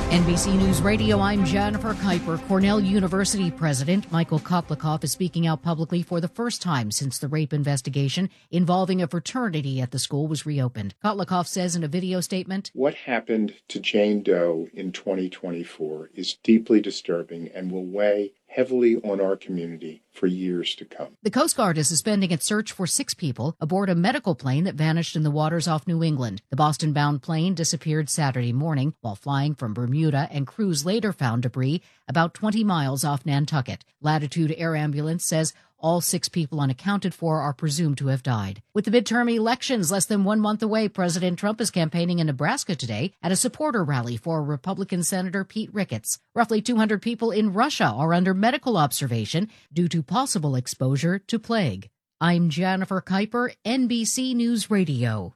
NBC News Radio, I'm Jennifer Kuiper. Cornell University President Michael Koplikoff is speaking out publicly for the first time since the rape investigation involving a fraternity at the school was reopened. Koplikoff says in a video statement, "What happened to Jane Doe in 2024 is deeply disturbing and will weigh heavily on our community for years to come." The Coast Guard is suspending its search for 6 people aboard a medical plane that vanished in the waters off New England. The Boston-bound plane disappeared Saturday morning while flying from Bermuda, and crews later found debris about 20 miles off Nantucket. Latitude Air Ambulance says all 6 people unaccounted for are presumed to have died. With the midterm elections less than 1 month away, President Trump is campaigning in Nebraska today at a supporter rally for Republican Senator Pete Ricketts. Roughly 200 people in Russia are under medical observation due to possible exposure to plague. I'm Jennifer Kuiper, NBC News Radio.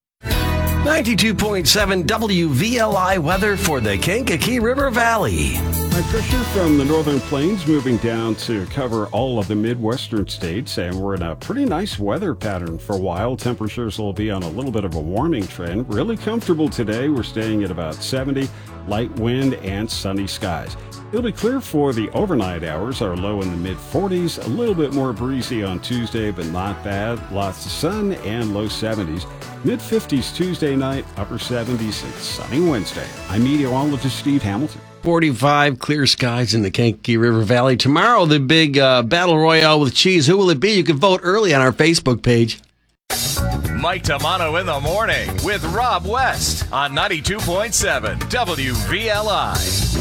92.7 WVLI weather for the Kankakee River Valley. High pressure from the northern plains moving down to cover all of the Midwestern states, and we're in a pretty nice weather pattern for a while. Temperatures will be on a little bit of a warming trend. Really comfortable today. We're staying at about 70, light wind and sunny skies. It'll be clear for the overnight hours. Our low in the mid-40s, a little bit more breezy on Tuesday, but not bad. Lots of sun and low 70s. Mid-50s Tuesday night, upper 70s, and sunny Wednesday. I'm meteorologist Steve Hamilton. 45 clear skies in the Kankakee River Valley. Tomorrow, the big battle royale with cheese. Who will it be? You can vote early on our Facebook page. Mike Tamano in the morning with Rob West on 92.7 WVLI.